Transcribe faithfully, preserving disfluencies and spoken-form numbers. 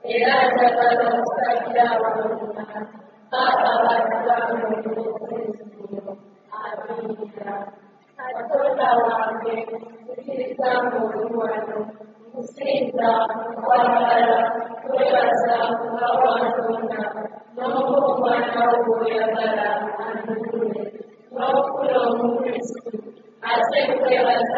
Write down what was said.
era njagala okusabira awamu Papa batulamu Kristo. Amiina. Katonda wange nkukkiriza ng'oli wano. Nkusinza, nkwagala, nkwebaza kuba Katonda n'okuba omwana wo gw'oyagala anunule n'okula omukristu ate nkwebaza